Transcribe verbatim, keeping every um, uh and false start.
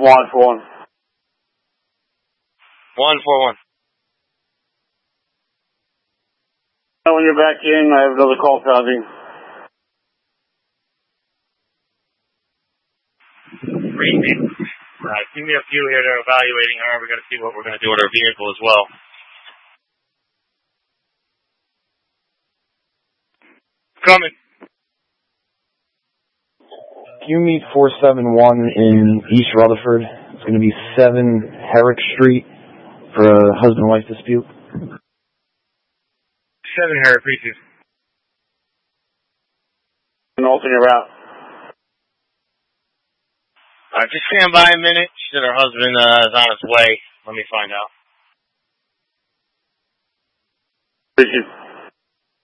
one four one. one four one. When you're back in, I have another call copy. Great. Uh, give me a few here that are evaluating her. We're going to see what we're going to do with our vehicle as well. Coming. You meet four seven one in East Rutherford. It's going to be seven Herrick Street for a husband-wife dispute. seven Herrick, please. An alternate route. Uh, just stand by a minute. She said her husband uh, is on his way. Let me find out. Appreciate it.